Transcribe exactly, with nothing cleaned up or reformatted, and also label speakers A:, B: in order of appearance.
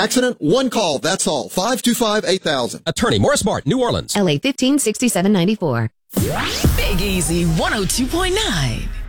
A: Accident, one call, that's all. five two five, eight thousand.
B: Attorney Morris Martin, New Orleans.
C: L A fifteen sixty-seven ninety-four.
D: Big Easy one oh two point nine.